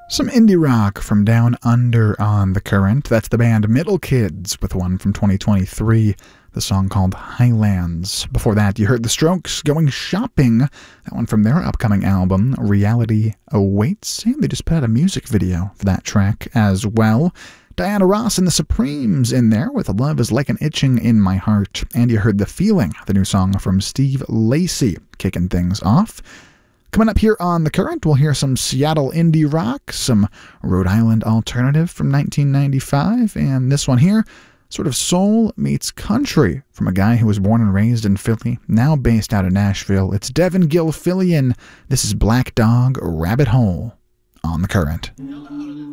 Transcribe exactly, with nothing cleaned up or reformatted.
Some indie rock from down under on The Current. That's the band Middle Kids with one from twenty twenty-three, the song called Highlands. Before that, you heard The Strokes, Going Shopping, that one from their upcoming album, Reality Awaits, and they just put out a music video for that track as well. Diana Ross and the Supremes in there with Love is Like an Itching in My Heart. And you heard The Feeling, the new song from Steve Lacy, kicking things off. Coming up here on The Current, we'll hear some Seattle indie rock, some Rhode Island alternative from nineteen ninety-five, and this one here, sort of soul meets country from a guy who was born and raised in Philly, now based out of Nashville. It's Devin Gilfillian. This is Black Dog Rabbit Hole on The Current.